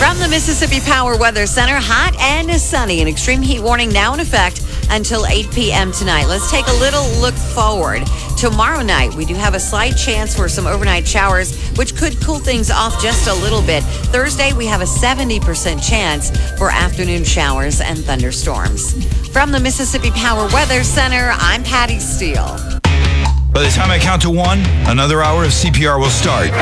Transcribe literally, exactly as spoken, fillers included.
From the Mississippi Power Weather Center, hot and sunny. An extreme heat warning now in effect until eight p.m. tonight. Let's take a little look forward. Tomorrow night, we do have a slight chance for some overnight showers, which could cool things off just a little bit. Thursday, we have a seventy percent chance for afternoon showers and thunderstorms. From the Mississippi Power Weather Center, I'm Patty Steele. By the time I count to one, another hour of C P R will start.